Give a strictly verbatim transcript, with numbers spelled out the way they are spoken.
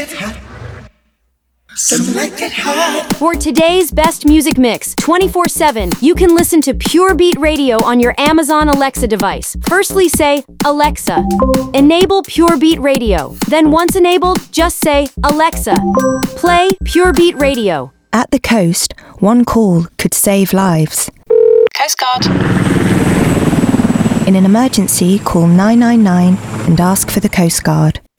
it hot. Some like it hot. For today's best music mix, twenty-four seven, you can listen to Pure Beat Radio on your Amazon Alexa device. Firstly say, Alexa, enable Pure Beat Radio. Then once enabled, just say, Alexa, play Pure Beat Radio. At the coast, one call could save lives. Coast Guard. In an emergency, call nine nine nine and ask for the Coast Guard.